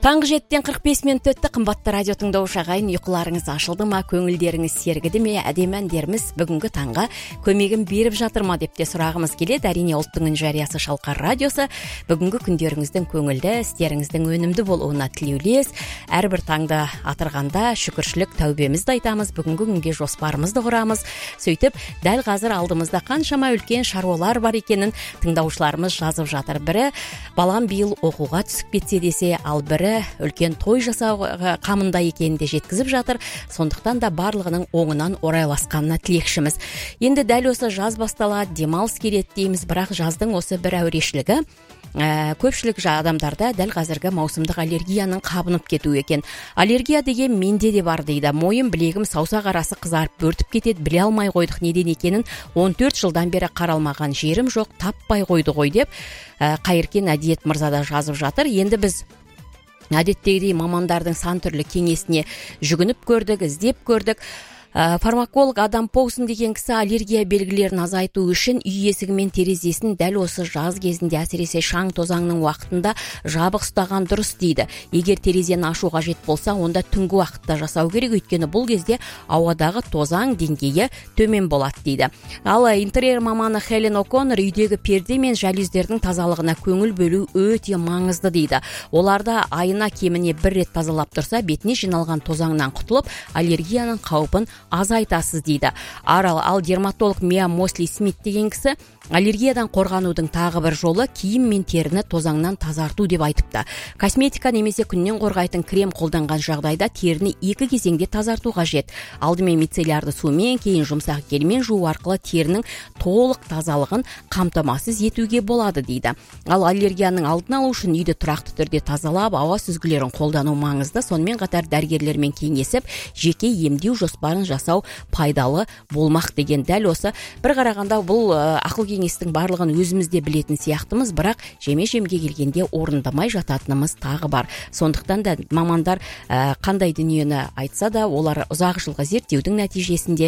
Таңғы 7-тен 45 минут өтті. Қымбатты радио тыңдаушы ағайын, ұйқыларыңыз ашылды ма, көңілдеріңіз сергіді ме, әдемі әндеріміз бүгінгі таңға көмегін беріп жатыр ма деп те сұрағымыз келеді. Әрине ұлттың үн жариясы Шалқар радиосы бүгінгі күндеріңіздің көңілді, істеріңіздің өнімді болуына тілеулес. Әрбір таңда атырғанда шүкіршілік тәубемізді айтамыз, бүгінгі күнге жоспарымызды құрамыз. Сөйтіп, дәл қазір алдымызда қаншама үлкен шаруалар бар екенін тыңдаушыларымыз жазып жатыр. Бірі балам биыл оқуға түсіп кетсе десе, ал бірі үлкен той жасау қамында екенін де жеткізіп жатыр. Сондықтан да барлығының оңынан орайласқанына тілекшіміз. Енді дәл осы жаз басталады, демалыс келеді дейміз, бірақ жаздың осы бір әурешілігі көпшілік адамдарда дәл қазіргі маусымдық аллергияның қабынып кетуі екен. Аллергия деген менде де бар дейді. Мойын, білегім, саусақ арасы қызарып бөртіп кетеді, біле алмай қойдық неден екенін. 14 жылдан бері қаралмаған жерім жоқ, таппай қойды ғой деп Қайыркен Әдиет мырза да жазып жатыр. Енді біз әдеттегідей мамандардың сан түрлі кеңесіне жүгініп көрдік, іздеп көрдік. Фармаколог Адам Поусон деген кісі аллергия белгілерін азайту үшін үй есігі мен терезесін дәл осы жаз кезінде, әсіресе шаң тозаңның уақытында жабық ұстаған дұрыс дейді. Егер терезені ашу қажет болса, онда түнгі уақытта жасау керек, өйткені бұл кезде ауадағы тозаң деңгейі төмен болады дейді. Ал интерьер маманы Хелен О'Коннор үйдегі перде мен жалюздердің тазалығына көңіл бөлу өте маңызды дейді. Оларда айына кеміне бір рет тазалап тұрса, бетіне жиналған тозаңнан құтылып, аллергияның қаупін азайтасыз дейді. Ал дерматолог Мия Мосли Смит деген кісі аллергиядан қорғанудың тағы бір жолы киім мен теріні тозаңнан тазарту деп айтыпты. Косметика немесе күннен қорғайтын крем қолданған жағдайда теріні 2 кезеңде тазарту қажет. Алдымен мицеллярды сумен, кейін жұмсақ гельмен жуу арқылы терінің толық тазалығын қамтамасыз етуге болады дейді. Ал аллергияның алдын алу үшін үйді тұрақты түрде тазалап, ауа сүзгілерін қолдану маңызды. Сонымен қатар дәрігерлермен кеңесіп, жеке емдеу жоспарын жасау пайдалы болмақ деген. Дәл осы бір қарағанда бұл ақыл кеңестің барлығын өзімізде білетін сияқтымыз, бірақ жеме-жемге келгенде орындамай жататынымыз тағы бар. Сондықтан да мамандар қандай дүниені айтса да, олар ұзақ жылғы зерттеудің нәтижесінде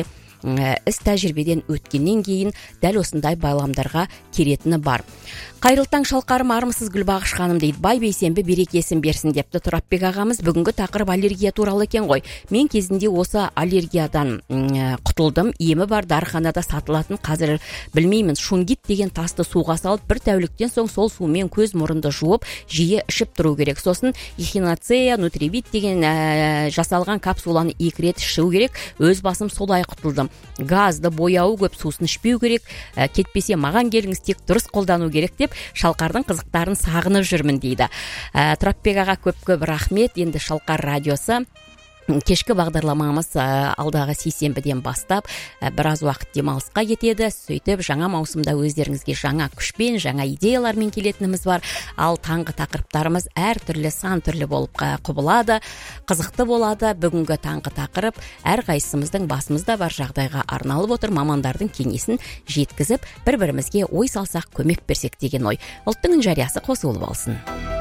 іс тәжірибеден өткеннен кейін дәл осындай байламдарға келетіні бар. Қайырлы таң Шалқарым, армысыз Гүлбағыш ханым дейді. Бай бейсенбі берекесін берсін депті Тұрапбек ағамыз. Бүгінгі тақырып аллергия туралы екен ғой. Мен кезінде осы аллергиядан құтылдым. Емі бар, дәріханада сатылатын, қазір білмеймін, шунгит деген тасты суға салып, бір тәуліктен соң сол сумен көз мұрынды жуып, жиі ішіп тұру керек. Сосын эхиноцея, нутрибит деген жасалған капсуланы 2 рет ішу керек. Өз басым солай құтылдым. Газды, бояуы көп сусын ішпеу керек. Кетпесе маған келіңіз, тек дұрыс қолдану керек деп Шалқардың қызықтарын сағынып жүрмін дейді. Тұрапбек аға көп рахмет. Енді Шалқар радиосы кешкі бағдарламамыз алдағы сейсенбіден бастап біраз уақыт демалысқа кетеді. Сөйтіп, жаңа маусымда өздеріңізге жаңа күшпен, жаңа идеялармен келетініміз бар. Ал таңғы тақырыптарымыз әр түрлі, сан түрлі болып құбылады, қызықты болады. Бүгінгі таңғы тақырып әр қайсымыздың басымызда бар жағдайға арналып отыр. Мамандардың кеңесін жеткізіп, бір-бірімізге ой салсақ, көмек берсек деген ой. Ұлттың үн жариясы қосылып алсын.